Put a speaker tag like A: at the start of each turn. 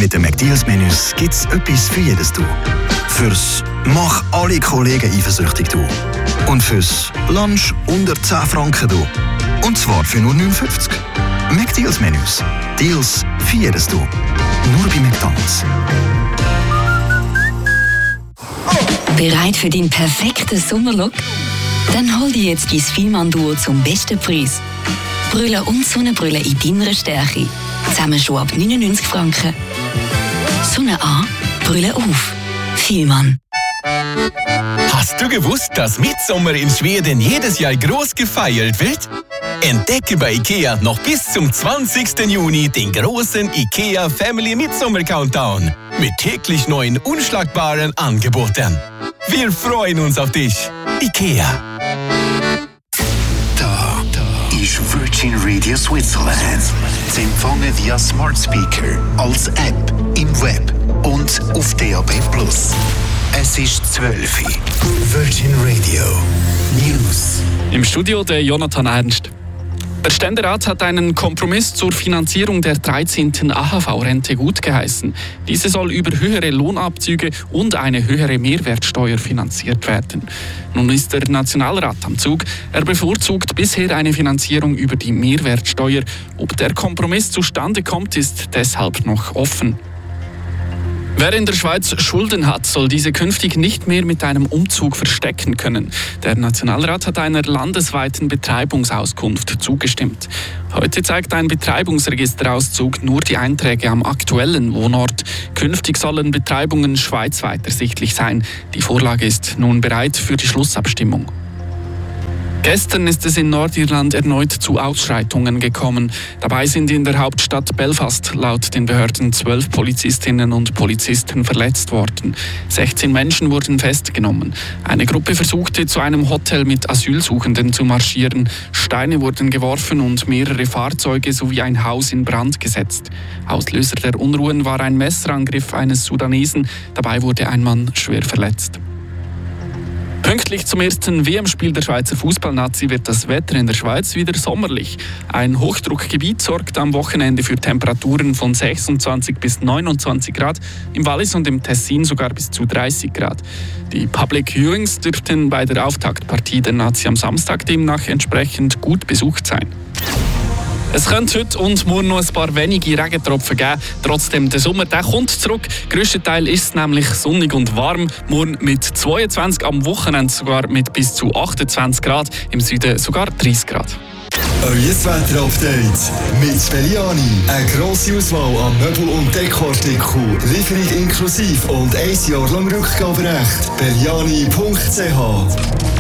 A: Mit den McDeals-Menüs gibt es etwas für jedes Du. Fürs «Mach alle Kollegen eifersüchtig» Du. Und fürs «Lunch unter 10 Franken» Du. Und zwar für nur 9,50. McDeals-Menüs. Deals für jedes Du. Nur bei McDonald's.
B: Bereit für den perfekten Sommerlook? Dann hol dir jetzt dein Fielmann-Duo zum besten Preis. Brille und Sonnenbrille in deiner Stärke. Zusammen schon ab 99 Franken. Sonne an, Brille auf. Fielmann.
C: Hast du gewusst, dass Mitsommer in Schweden jedes Jahr groß gefeiert wird? Entdecke bei IKEA noch bis zum 20. Juni den großen IKEA Family Midsommer Countdown mit täglich neuen unschlagbaren Angeboten. Wir freuen uns auf dich. IKEA.
D: Da ist Virgin Radio Switzerland. Sie empfangen via Smart Speaker, als App, im Web und auf DAB+. Es ist 12 Uhr. Virgin Radio News.
E: Im Studio der Jonathan Ernst. Der Ständerat hat einen Kompromiss zur Finanzierung der 13. AHV-Rente gutgeheißen. Diese soll über höhere Lohnabzüge und eine höhere Mehrwertsteuer finanziert werden. Nun ist der Nationalrat am Zug. Er bevorzugt bisher eine Finanzierung über die Mehrwertsteuer. Ob der Kompromiss zustande kommt, ist deshalb noch offen. Wer in der Schweiz Schulden hat, soll diese künftig nicht mehr mit einem Umzug verstecken können. Der Nationalrat hat einer landesweiten Betreibungsauskunft zugestimmt. Heute zeigt ein Betreibungsregisterauszug nur die Einträge am aktuellen Wohnort. Künftig sollen Betreibungen schweizweit ersichtlich sein. Die Vorlage ist nun bereit für die Schlussabstimmung. Gestern ist es in Nordirland erneut zu Ausschreitungen gekommen. Dabei sind in der Hauptstadt Belfast laut den Behörden 12 Polizistinnen und Polizisten verletzt worden. 16 Menschen wurden festgenommen. Eine Gruppe versuchte, zu einem Hotel mit Asylsuchenden zu marschieren. Steine wurden geworfen und mehrere Fahrzeuge sowie ein Haus in Brand gesetzt. Auslöser der Unruhen war ein Messerangriff eines Sudanesen. Dabei wurde ein Mann schwer verletzt. Pünktlich zum ersten WM-Spiel der Schweizer Fußballnazi wird das Wetter in der Schweiz wieder sommerlich. Ein Hochdruckgebiet sorgt am Wochenende für Temperaturen von 26 bis 29 Grad, im Wallis und im Tessin sogar bis zu 30 Grad. Die Public Viewings dürften bei der Auftaktpartie der Nazi am Samstag demnach entsprechend gut besucht sein. Es könnte heute und morgen noch ein paar wenige Regentropfen geben. Trotzdem, der Sommer der kommt zurück. Grösstenteils ist es nämlich sonnig und warm. Morgen mit 22, am Wochenende sogar mit bis zu 28 Grad. Im Süden sogar 30 Grad.
F: Euer Wetter-Update mit Belliani. Eine grosse Auswahl an Möbel- und Dekoartikeln. Lieferung inklusive und 1 Jahr lang Rückgaberecht. Belliani.ch